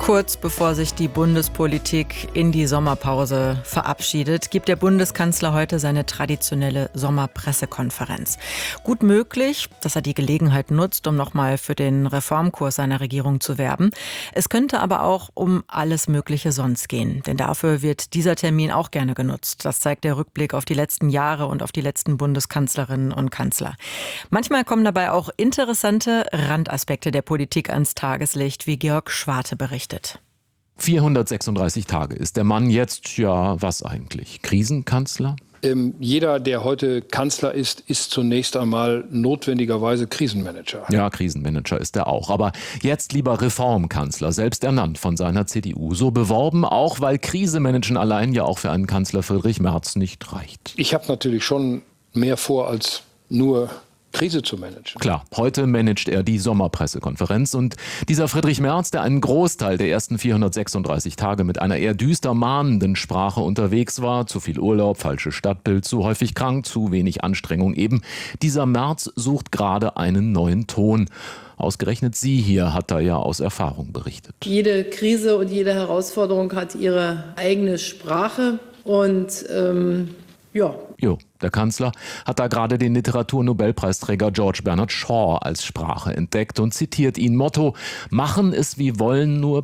Kurz bevor sich die Bundespolitik in die Sommerpause verabschiedet, gibt der Bundeskanzler heute seine traditionelle Sommerpressekonferenz. Gut möglich, dass er die Gelegenheit nutzt, um nochmal für den Reformkurs seiner Regierung zu werben. Es könnte aber auch um alles Mögliche sonst gehen, denn dafür wird dieser Termin auch gerne genutzt. Das zeigt der Rückblick auf die letzten Jahre und auf die letzten Bundeskanzlerinnen und Kanzler. Manchmal kommen dabei auch interessante Randaspekte der Politik ans Tageslicht, wie Georg Schwarte berichtet. 436 Tage ist der Mann jetzt, ja, was eigentlich? Krisenkanzler? Jeder, der heute Kanzler ist zunächst einmal notwendigerweise Krisenmanager. Ja, Krisenmanager ist er auch. Aber jetzt lieber Reformkanzler, selbst ernannt von seiner CDU. So beworben, auch weil Krisemanagen allein ja auch für einen Kanzler Friedrich Merz nicht reicht. Ich habe natürlich schon mehr vor, als nur Krise zu managen. Klar, heute managt er die Sommerpressekonferenz und dieser Friedrich Merz, der einen Großteil der ersten 436 Tage mit einer eher düster mahnenden Sprache unterwegs war, zu viel Urlaub, falsches Stadtbild, zu häufig krank, zu wenig Anstrengung eben, dieser Merz sucht gerade einen neuen Ton. Ausgerechnet sie hier hat da ja aus Erfahrung berichtet. Jede Krise und jede Herausforderung hat ihre eigene Sprache und der Kanzler hat da gerade den Literaturnobelpreisträger George Bernard Shaw als Sprache entdeckt und zitiert ihn. Motto: Machen ist wie wollen, nur